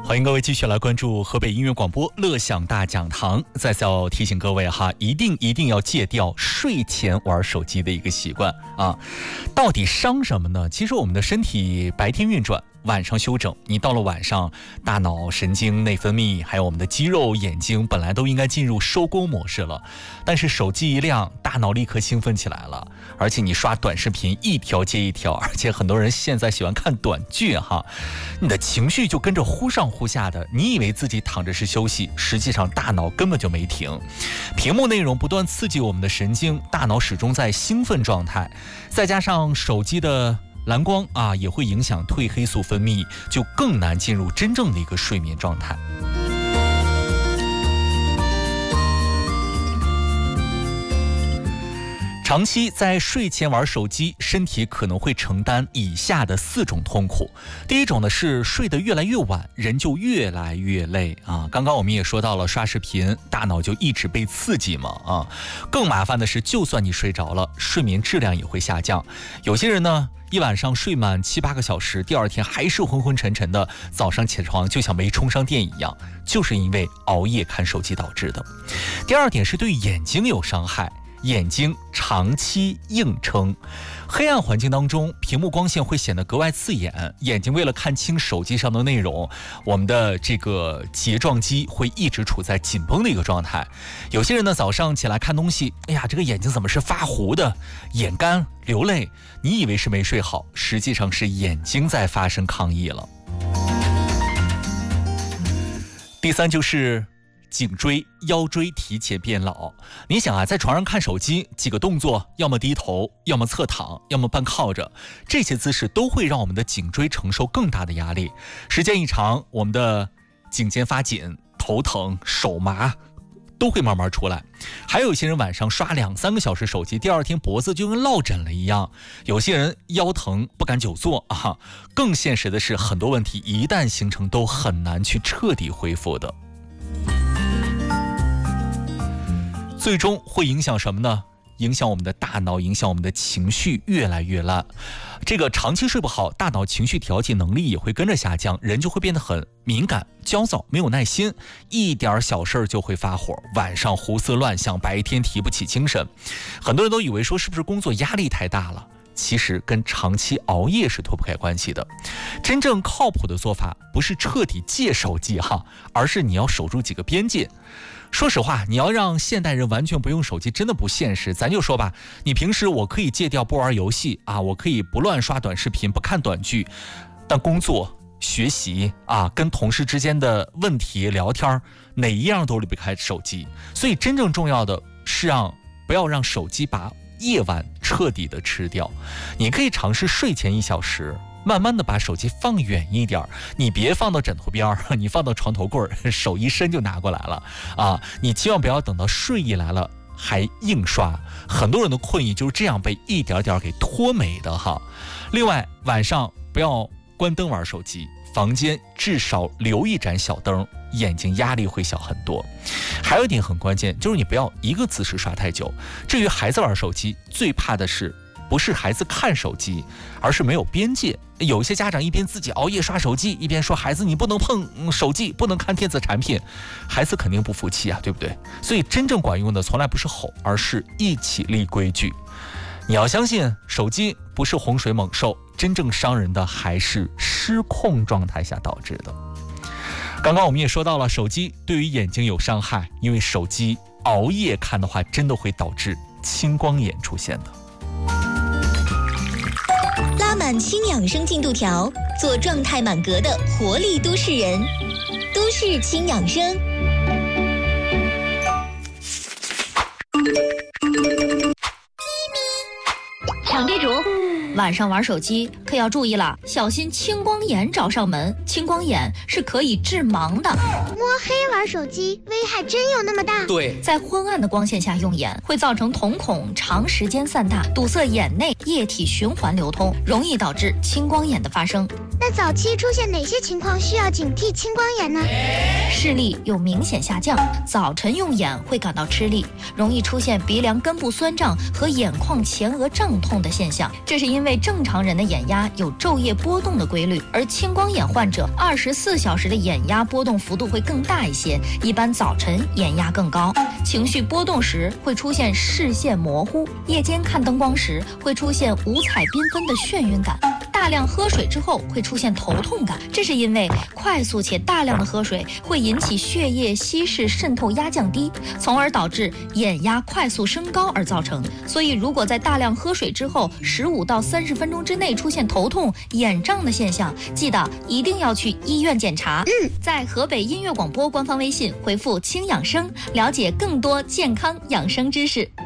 欢迎各位继续来关注河北音乐广播乐享大讲堂。再次要提醒各位哈，一定要戒掉睡前玩手机的一个习惯啊！到底伤什么呢？其实我们的身体白天运转，晚上休整，你到了晚上，大脑、神经、内分泌，还有我们的肌肉、眼睛，本来都应该进入收工模式了，但是手机一亮，大脑立刻兴奋起来了，而且你刷短视频一条接一条，而且很多人现在喜欢看短剧哈，你的情绪就跟着忽上忽下的，你以为自己躺着是休息，实际上大脑根本就没停，屏幕内容不断刺激我们的神经，大脑始终在兴奋状态，再加上手机的蓝光啊，也会影响褪黑素分泌，就更难进入真正的一个睡眠状态。长期在睡前玩手机，身体可能会承担以下的4种痛苦。第一种呢是睡得越来越晚，人就越来越累啊。刚刚我们也说到了，刷视频，大脑就一直被刺激嘛啊。更麻烦的是，就算你睡着了，睡眠质量也会下降。有些人呢，一晚上睡满7、8个小时，第二天还是昏昏沉沉的，早上起床就像没充上电一样，就是因为熬夜看手机导致的。第二点是对眼睛有伤害。眼睛长期硬撑，黑暗环境当中，屏幕光线会显得格外刺眼，眼睛为了看清手机上的内容，我们的这个睫状肌会一直处在紧绷的一个状态。有些人呢，早上起来看东西，哎呀，这个眼睛怎么是发糊的，眼干流泪，你以为是没睡好，实际上是眼睛在发生抗议了。第三就是颈椎、腰椎提前变老。你想啊，在床上看手机，几个动作，要么低头，要么侧躺，要么半靠着，这些姿势都会让我们的颈椎承受更大的压力。时间一长，我们的颈肩发紧、头疼、手麻都会慢慢出来。还有一些人晚上刷2、3个小时手机，第二天脖子就跟落枕了一样。有些人腰疼不敢久坐啊。更现实的是，很多问题一旦形成，都很难去彻底恢复的。最终会影响什么呢？影响我们的大脑，影响我们的情绪越来越烂。这个长期睡不好，大脑情绪调节能力也会跟着下降，人就会变得很敏感、焦躁，没有耐心，一点小事就会发火，晚上胡思乱想，白天提不起精神。很多人都以为说是不是工作压力太大了，其实跟长期熬夜是脱不开关系的。真正靠谱的做法不是彻底戒手机哈，而是你要守住几个边界。说实话，你要让现代人完全不用手机真的不现实。咱就说吧，你平时我可以戒掉不玩游戏啊，我可以不乱刷短视频，不看短剧，但工作、学习啊，跟同事之间的问题聊天，哪一样都离不开手机。所以真正重要的是不要让手机把夜晚彻底的吃掉。你可以尝试睡前1小时，慢慢的把手机放远一点，你别放到枕头边，你放到床头柜，手一伸就拿过来了啊！你千万不要等到睡意来了还硬刷，很多人的困意就是这样被一点点给拖没的哈。另外，晚上不要关灯玩手机，房间至少留一盏小灯，眼睛压力会小很多。还有一点很关键，就是你不要一个姿势刷太久。至于孩子玩手机，最怕的是不是孩子看手机，而是没有边界。有些家长一边自己熬夜刷手机，一边说孩子你不能碰手机，不能看电子产品，孩子肯定不服气啊，对不对？所以真正管用的从来不是吼，而是一起立规矩。你要相信手机不是洪水猛兽，真正伤人的还是失控状态下导致的。刚刚我们也说到了，手机对于眼睛有伤害，因为手机熬夜看的话，真的会导致青光眼出现的。 拉满轻养生进度条，做状态满格的活力都市人。都市轻养生。 抢地主，晚上玩手机可要注意了，小心青光眼找上门。青光眼是可以致盲的。 摸黑玩手机危害真有那么大？ 对， 在昏暗的光线下用眼，会造成瞳孔长时间散大，堵塞眼内液体循环流通，容易导致青光眼的发生。 那早期出现哪些情况需要警惕青光眼呢？ 视力有明显下降，早晨用眼会感到吃力，容易出现鼻梁根部酸胀和眼眶前额胀痛的现象，这是因为为正常人的眼压有昼夜波动的规律，而青光眼患者24小时的眼压波动幅度会更大一些，一般早晨眼压更高。情绪波动时会出现视线模糊，夜间看灯光时会出现五彩缤纷的眩晕感。大量喝水之后会出现头痛感，这是因为快速且大量的喝水会引起血液稀释渗透压降低，从而导致眼压快速升高而造成。所以如果在大量喝水之后15到30分钟之内出现头痛、眼胀的现象，记得一定要去医院检查。在河北音乐广播官方微信回复“轻养生”，了解更多健康养生知识。